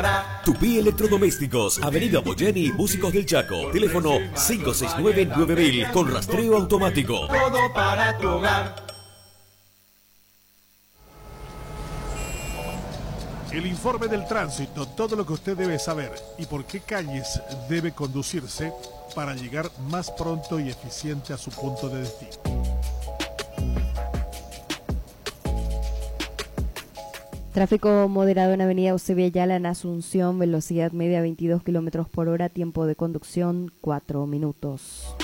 Tupí Electrodomésticos, Avenida Boyeni, Músicos del Chaco. Teléfono 569-9000 con rastreo automático. Todo para tu hogar. El informe del tránsito, todo lo que usted debe saber y por qué calles debe conducirse para llegar más pronto y eficiente a su punto de destino. Tráfico moderado en Avenida Eusebio Ayala en Asunción, velocidad media 22 kilómetros por hora, tiempo de conducción 4 minutos.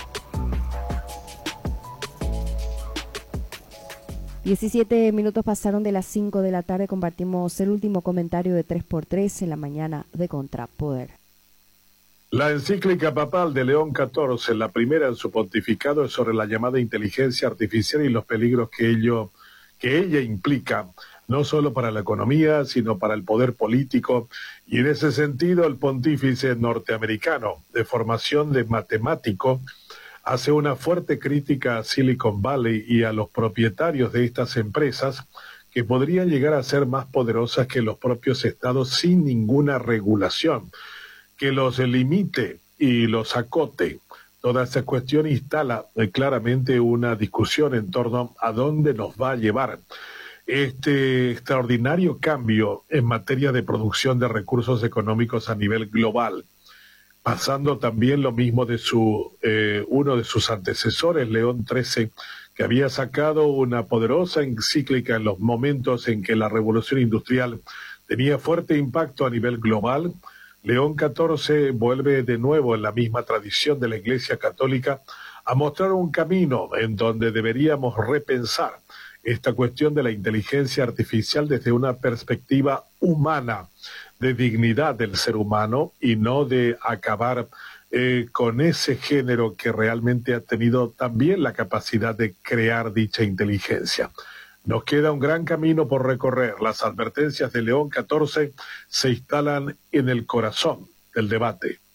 17 minutos pasaron de las 5 de la tarde, compartimos el último comentario de 3x3 en la mañana de Contrapoder. La encíclica papal de León XIV, la primera en su pontificado, es sobre la llamada inteligencia artificial y los peligros que ella implica, no solo para la economía, sino para el poder político, y en ese sentido el pontífice norteamericano, de formación de matemático, hace una fuerte crítica a Silicon Valley y a los propietarios de estas empresas que podrían llegar a ser más poderosas que los propios estados sin ninguna regulación, que los limite y los acote. Toda esta cuestión instala claramente una discusión en torno a dónde nos va a llevar este extraordinario cambio en materia de producción de recursos económicos a nivel global. Pasando también lo mismo de uno de sus antecesores, León XIII, que había sacado una poderosa encíclica en los momentos en que la revolución industrial tenía fuerte impacto a nivel global. León XIV vuelve de nuevo en la misma tradición de la Iglesia Católica a mostrar un camino en donde deberíamos repensar esta cuestión de la inteligencia artificial desde una perspectiva humana, de dignidad del ser humano y no de acabar con ese género que realmente ha tenido también la capacidad de crear dicha inteligencia. Nos queda un gran camino por recorrer. Las advertencias de León XIV se instalan en el corazón del debate.